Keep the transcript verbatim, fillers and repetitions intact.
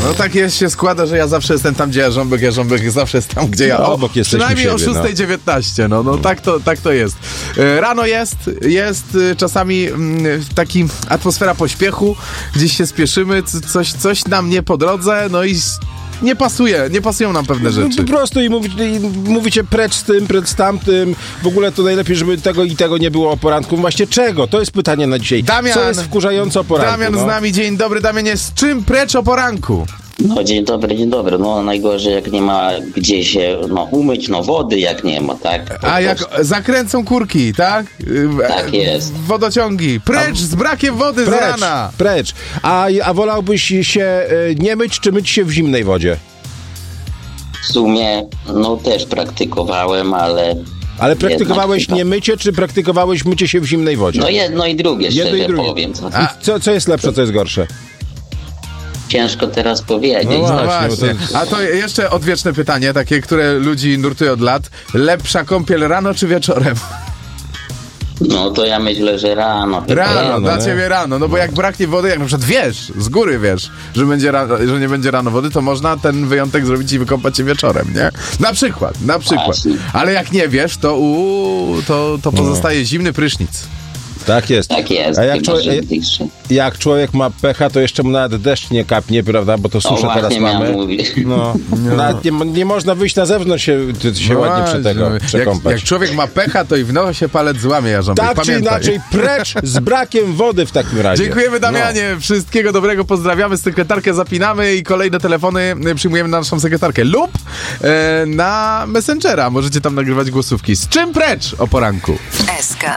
No tak jest, się składa, że ja zawsze jestem tam, gdzie Jarząbek, Jarząbek zawsze jest tam, gdzie ja. No, obok jesteśmy przynajmniej siebie, o szósta dziewiętnaście, no, no, no tak, to, tak to jest. E, Rano jest, jest e, czasami mm, taki atmosfera pośpiechu, gdzieś się spieszymy, c- coś, coś nam nie po drodze, no i nie pasuje, nie pasują nam pewne rzeczy. No, po prostu i, mówi, i mówicie precz z tym, precz z tamtym. W ogóle to najlepiej, żeby tego i tego nie było o poranku. Właśnie czego? To jest pytanie na dzisiaj. Damian, co jest wkurzające o poranku? Damian no? z nami, dzień dobry. Damianie, z czym precz o poranku? No dzień dobry, dzień dobry. No najgorzej jak nie ma gdzie się no, umyć, no wody jak nie ma, tak? Po A jak prostu. zakręcą kurki, tak? Tak jest. Wodociągi. Precz z brakiem wody z Precz, rana. precz. A, a wolałbyś się e, nie myć, czy myć się w zimnej wodzie? W sumie no też praktykowałem, ale... Ale praktykowałeś jednak nie mycie, czy praktykowałeś mycie się w zimnej wodzie? No jedno i drugie, Jedno szczerze i drugie. powiem. Co? A co, co jest lepsze, co jest gorsze? Ciężko teraz powiedzieć. No No Właśnie, bo właśnie. to- A to jeszcze odwieczne pytanie, takie, które ludzi nurtuje od lat. Lepsza kąpiel rano czy wieczorem? No to ja myślę, że rano. Rano, Rano, dla nie? ciebie rano. No bo jak braknie wody, jak na przykład wiesz, z góry wiesz, że, będzie rano, że nie będzie rano wody, to można ten wyjątek zrobić i wykąpać się wieczorem, nie? Na przykład, na przykład. Właśnie. Ale jak nie wiesz, to uu, to, to pozostaje zimny prysznic. Tak jest. Tak jest. A jak, chyba, człowiek, że bliższe. jak człowiek ma pecha, to jeszcze mu nawet deszcz nie kapnie, prawda? Bo to suszę właśnie teraz miałem mamy. mówić. No, nawet nie, nie można wyjść na zewnątrz się, się No ładnie prze tego właśnie. przekąpać. Jak, jak człowiek ma pecha, to i w nosie się palec złamie, Jarząbek. Tak czy Pamiętaj. inaczej, precz z brakiem wody w takim razie. Dziękujemy, Damianie. No. Wszystkiego dobrego, pozdrawiamy. Sekretarkę zapinamy i kolejne telefony przyjmujemy na naszą sekretarkę lub e, na Messengera. Możecie tam nagrywać głosówki. Z czym precz o poranku? S K.